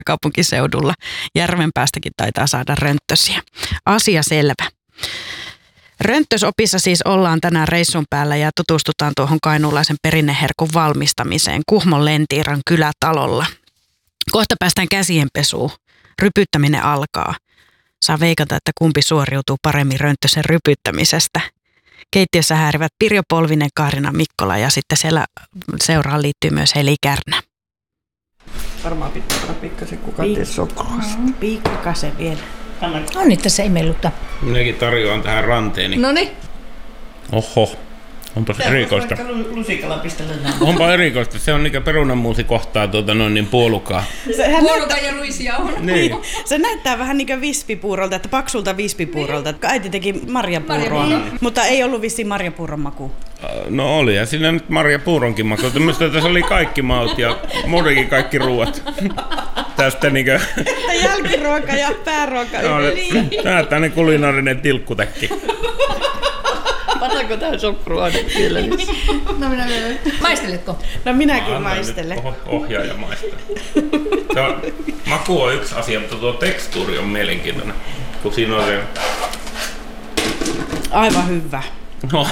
kaupunkiseudulla. Järvenpäästäkin taitaa saada rönttösiä. Asia selvä. Rönttösopissa siis ollaan tänään reissun päällä ja tutustutaan tuohon kainuulaisen perinneherkun valmistamiseen Kuhmon Lentiiran kylätalolla. Kohta päästään käsienpesuun. Rypyttäminen alkaa. Saa veikata, että kumpi suoriutuu paremmin rönttösen rypyttämisestä. Keittiössä häärivät Pirjo Polvinen, Kaarina Mikkola ja sitten siellä seuraan liittyy myös Heli Kärnä. Varmaan pitää olla pikkasen kukaan sokrua. Pikkasen vielä. On nyt tässä imellyttä. Minäkin tarjoan tähän ranteeni. Noniin. Oho, onpas erikoista. Lusikalla pistellä näin. Onpa erikoista. Se on niinkä perunanmuusi kohtaa niin puolukaa. Puoluka ja ruisjauhon. Niin. Se näyttää vähän niin kuin vispipuurolta, että paksulta vispipuurolta. Äiti teki marjapuuroa, mutta ei ollut vissiin marjapuuron maku. No oli, ja siinä nyt marjapuuronkin maku. Minusta tässä oli kaikki maut ja muutenkin kaikki ruuat. Tästä niinkö... Että jälkiruoka ja pääruoka yhdessä. Tämä on tämmöinen kulinaarinen tilkkutäkki. Pannaanko tähän sokrua nyt vielä? No minä maisteletko? No minäkin maistelen. Ohjaaja maistaa. Maku on yksi asia, mutta tuo tekstuuri on mielenkiintoinen. Kun siinä on se... Aivan hyvä. No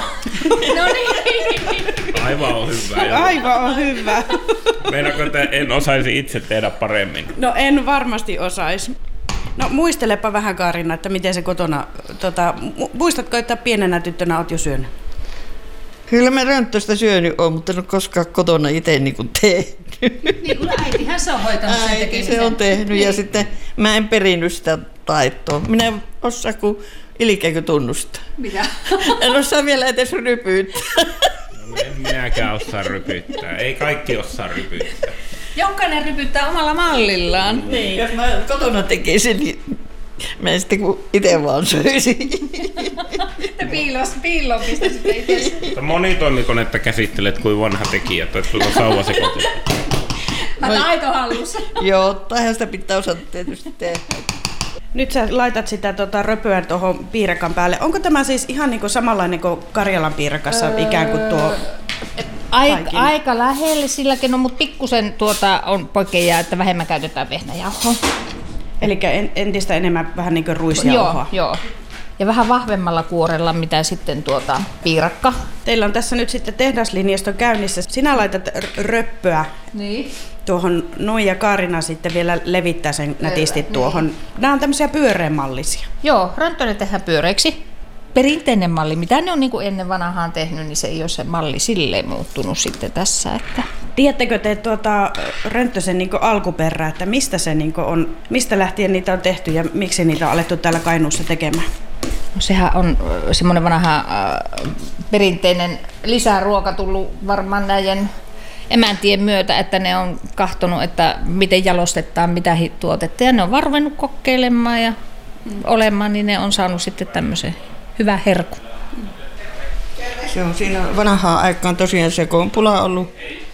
niin. Aivan on hyvä. Aivan on hyvä. Meinaatko, että en osaisi itse tehdä paremmin? No en varmasti osaisi. No muistelepa vähän, Kaarina, että miten se kotona... muistatko, että pienenä tyttönä olet jo syönyt? Kyllä mä rönttöstä syönyt olen, mutta en ole koskaan kotona itse niin tehnyt. Niin kuin äitihän se on hoitanut sen tekemisen. Se on tehnyt niin. Ja sitten mä en perinnyt sitä taitoa. Minä en osaa kuin ilkeäkö tunnustaa. Mitä? En osaa vielä edes rypyyttää. No, en minäkään osaa rypyttää. Ei kaikki osaa rypyttää. Jokainen rypyttää omalla mallillaan. Niin. Jos mä kotona tekisin, niin mä en sitten itse vaan söisin. Piiloon pistäisitte itse. Monitoimikonetta käsittelet kuin vanha tekijä, että sulla on sauva sekoitus. Mä taito hallussa. Joo, taihan sitä pitää osata tietysti tehdä. Nyt sä laitat sitä röpöä tuohon piirakan päälle. Onko tämä siis ihan niin kuin samanlainen kuin Karjalan piirakassa ikään kuin tuo... Aika lähelle silläkin, mutta pikkusen on poikkeaa, että vähemmän käytetään vehnäjauhoa. Eli entistä enemmän vähän niin kuin ruisjauhoa. Joo. Ja vähän vahvemmalla kuorella, mitä sitten piirakka. Teillä on tässä nyt sitten tehdaslinjasto käynnissä. Sinä laitat röppöä niin tuohon noin ja Kaarina sitten vielä levittää sen nätisti tuohon. Niin. Nämä on tämmöisiä pyöreämallisia. Joo, rönttöne tehdään pyöreiksi. Perinteinen malli, mitä ne on niin kuin ennen vanhaan tehnyt, niin se ei ole se malli silleen muuttunut sitten tässä. Että... Tiedättekö te rönttösen niin kuin alkuperää, että mistä se niin kuin on, mistä lähtien niitä on tehty ja miksi niitä on alettu täällä Kainuussa tekemään? No, sehän on semmoinen vanha perinteinen lisäruoka tullut varmaan näiden emäntien myötä, että ne on katsonut, että miten jalostetaan, mitä tuotetta. Ja ne on varvennut kokeilemaan ja olemaan, niin ne on saanut sitten tämmöisen hyvä herkku. Se on siinä vanhaan aikaan tosiaan se, kun on pula ollut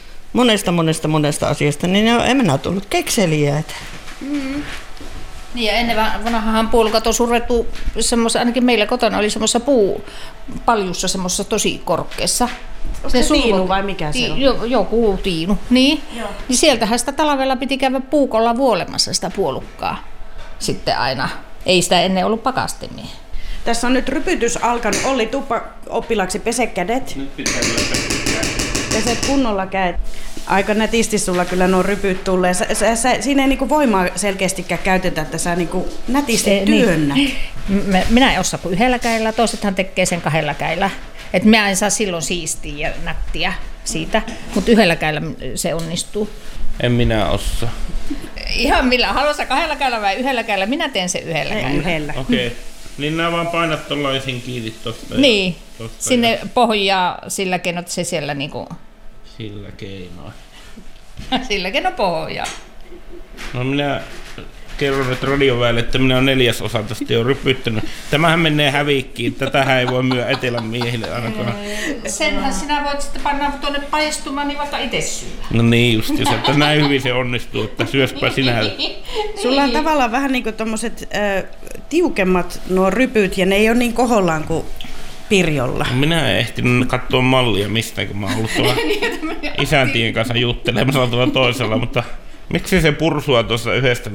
monesta asiasta, niin ne on emännät tullut kekseliäitä. Niin ja ennen vanhahan puolukat on surrettu semmoisessa, ainakin meillä kotona oli semmoisessa puupaljussa semmoisessa tosi korkeassa. Se tiinu vai mikä se on? Joku tiinu. Niin. Niin sieltähän sitä talvella piti käydä puukolla vuolemassa sitä puolukkaa sitten aina. Ei sitä ennen ollut pakastimia. Tässä on nyt rypytys alkanut. Olli, tuppa oppilaaksi, pese kädet. Nyt pitää kyllä Peset kunnolla kädet. Aika nätisti sulla kyllä nuo rypyt tulee. Siinä ei niinku voimaa selkeästikään käytetä, että sä niinku nätisti työnnät. Niin. Minä en osaa kuin yhdellä kädellä, toisethan tekee sen kahdella kädellä. Et minä en saa silloin siistiä ja nättiä siitä, mutta yhdellä kädellä se onnistuu. En minä osaa. Ihan millä? Haluatko kahdella kädellä vai yhdellä kädellä? Minä teen sen yhdellä kädellä. Yhdellä. Okei. Okay. Niin nämä vaan painat tuollaisiin kiinni tosta. Niin, sinne pohjaa sillä keinoin, että se siellä niinku... Sillä keinoin. Sillä keinoin pohjaa. No minä kerron nyt radioväelle, että minä olen 4/4 tästä jo rypyttänyt. Tämähän menee hävikkiin. Tätähän ei voi myydä etelän miehille ainakaan. Senhän sinä voit sitten panna tuonne paistumaan, niin vaikka itse syödä. No niin just, että näin hyvin se onnistuu, että syöspä sinä. Sulla on tavallaan vähän niin kuin tommoset tiukemmat nuo rypyt ja ne ei ole niin kohollaan kuin Pirjolla. Minä en ehtinyt katsoa mallia mistään, kun mä oon ollut tuolla isäntien kanssa juttelemassa tuolla toisella, mutta Miksi se pursua tuossa yhdestä